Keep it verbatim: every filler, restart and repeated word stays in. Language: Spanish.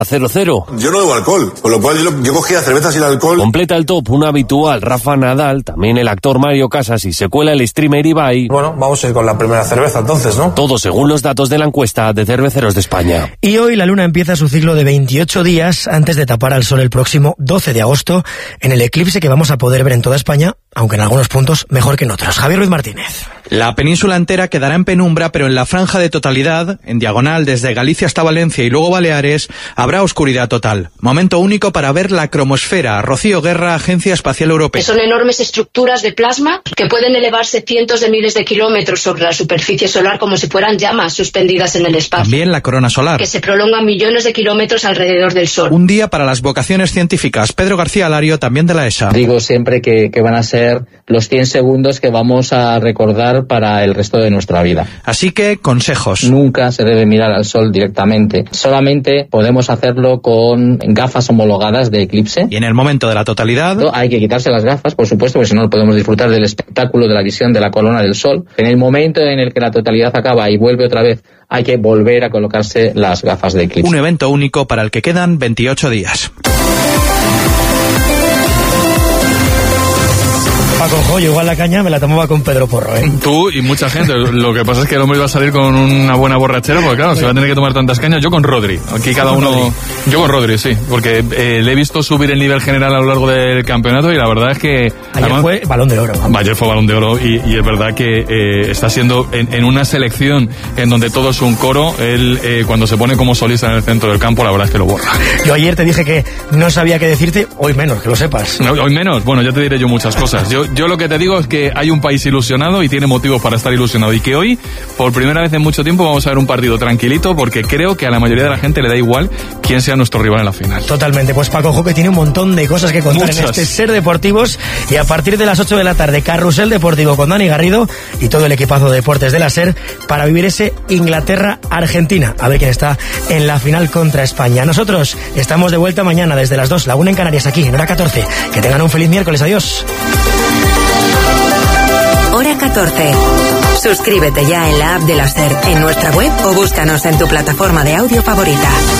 cero cero. Yo no bebo alcohol, con lo cual yo, yo cogía cervezas sin alcohol. Completa el top un habitual, Rafa Nadal, también el actor Mario Casas y se cuela el streamer Ibai. Bueno, vamos a ir con la primera cerveza entonces, ¿no? Todo según los datos de la encuesta de Cerveceros de España. Y hoy la luna empieza su ciclo de veintiocho días antes de tapar al sol el próximo doce de agosto en el eclipse que vamos a poder ver en toda España, aunque en algunos puntos mejor que en otros. Javier Ruiz Martínez. La península entera quedará en penumbra, pero en la franja de totalidad, en diagonal desde Galicia hasta Valencia y luego Baleares, habrá oscuridad total. Momento único para ver la cromosfera. Rocío Guerra, Agencia Espacial Europea. Son enormes estructuras de plasma que pueden elevarse cientos de miles de kilómetros sobre la superficie solar como si fueran llamas suspendidas en el espacio. También la corona solar, que se prolonga millones de kilómetros alrededor del Sol. Un día para las vocaciones científicas. Pedro García Alario, también de la E S A. Digo siempre que, que van a ser los cien segundos que vamos a recordar para el resto de nuestra vida. Así que, consejos. Nunca se debe mirar al sol directamente. Solamente podemos hacerlo con gafas homologadas de eclipse. Y en el momento de la totalidad, hay que quitarse las gafas, por supuesto, porque si no podemos disfrutar del espectáculo de la visión de la corona del sol. En el momento en el que la totalidad acaba y vuelve otra vez, hay que volver a colocarse las gafas de eclipse. Un evento único para el que quedan veintiocho días. Paco Joyo, igual la caña me la tomaba con Pedro Porro, ¿eh? Tú y mucha gente. Lo que pasa es que el hombre iba a salir con una buena borrachera, porque claro, se va a tener que tomar tantas cañas. Yo con Rodri. Aquí cada uno... Yo con Rodri, sí. Porque eh, le he visto subir el nivel general a lo largo del campeonato y la verdad es que... Ayer además, fue Balón de Oro. Vamos. Ayer fue Balón de Oro y, y es verdad que eh, está siendo en, en una selección en donde todo es un coro. Él, eh, cuando se pone como solista en el centro del campo, la verdad es que lo borra. Yo ayer te dije que no sabía qué decirte, hoy menos, que lo sepas. No, hoy menos. Bueno, ya te diré yo muchas cosas. Yo, yo lo que te digo es que hay un país ilusionado y tiene motivos para estar ilusionado y que hoy, por primera vez en mucho tiempo, vamos a ver un partido tranquilito porque creo que a la mayoría de la gente le da igual quién sea nuestro rival en la final. Totalmente, pues Paco Jo que tiene un montón de cosas que contar. Muchas. En este Ser Deportivos y a partir de las ocho de la tarde, Carrusel Deportivo con Dani Garrido y todo el equipazo de deportes de la Ser para vivir ese Inglaterra-Argentina, a ver quién está en la final contra España. Nosotros estamos de vuelta mañana desde las dos, la una en Canarias, aquí en Hora catorce. Que tengan un feliz miércoles, adiós. Hora catorce. Suscríbete ya en la app de la SER, en nuestra web o búscanos en tu plataforma de audio favorita.